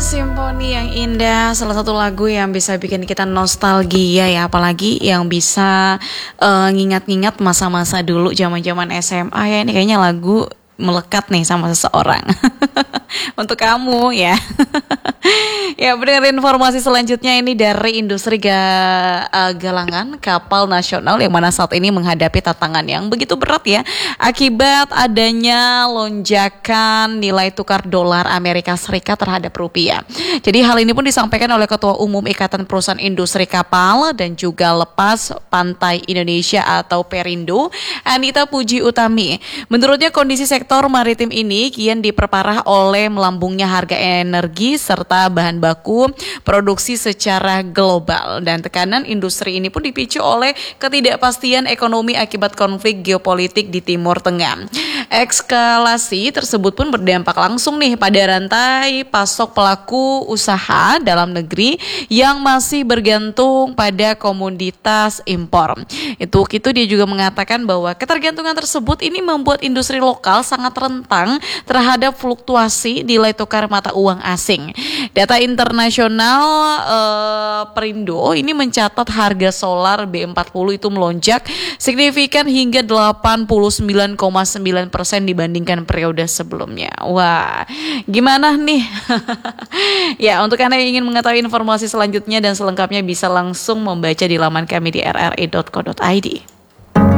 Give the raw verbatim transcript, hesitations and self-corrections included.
Simfoni yang indah, salah satu lagu yang bisa bikin kita nostalgia ya, apalagi yang bisa uh, ngingat-ngingat masa-masa dulu zaman-zaman S M A ya. Ini kayaknya lagu melekat nih sama seseorang. Untuk kamu ya. Ya, benar, informasi selanjutnya ini dari industri ga, uh, galangan kapal nasional yang mana saat ini menghadapi tantangan yang begitu berat ya akibat adanya lonjakan nilai tukar dolar Amerika Serikat terhadap rupiah. Jadi hal ini pun disampaikan oleh Ketua Umum Ikatan Perusahaan Industri Kapal dan juga Lepas Pantai Indonesia atau Perindo, Anita Puji Utami. Menurutnya kondisi sektor maritim ini kian diperparah oleh melambungnya harga energi serta bahan baku produksi secara global, dan tekanan industri ini pun dipicu oleh ketidakpastian ekonomi akibat konflik geopolitik di Timur Tengah. Eskalasi tersebut pun berdampak langsung nih pada rantai pasok pelaku usaha dalam negeri yang masih bergantung pada komoditas impor. Itu itu dia juga mengatakan bahwa ketergantungan tersebut ini membuat industri lokal sangat rentan terhadap fluktuasi nilai tukar mata uang asing. Data internasional eh, Perindo ini mencatat harga solar B empat puluh itu melonjak signifikan hingga delapan puluh sembilan koma sembilan persen dibandingkan periode sebelumnya. Wah, gimana nih? Ya, untuk Anda yang ingin mengetahui informasi selanjutnya dan selengkapnya bisa langsung membaca di laman kami di r r i dot co dot i d.